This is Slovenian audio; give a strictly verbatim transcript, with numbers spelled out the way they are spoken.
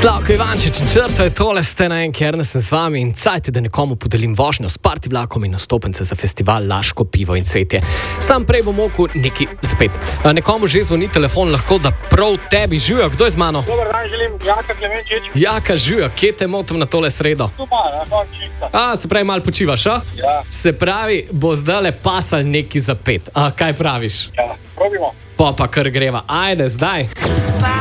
Slavko Ivančič in črto je tole, ste na enki, Ernest sem z vami in cajte, da nekomu podelim vožnjo s party vlakom in nastopence za festival Laško pivo in cvetje. Sam prej bom oku neki zapet. Nekomu že zvoni telefon, lahko da prav tebi. Živijo, kdo je z mano? Dobar dan, želim Jaka Klemenčič. Jaka, živijo, kje te motim na tole sredo? Tu pa, na konc čista. A, se pravi, malo počivaš, a? Ja. Se pravi, bo zdajle pasal neki zapet. A, kaj praviš? Ja, probimo. Pa pa kar greva. Ajde, zdaj.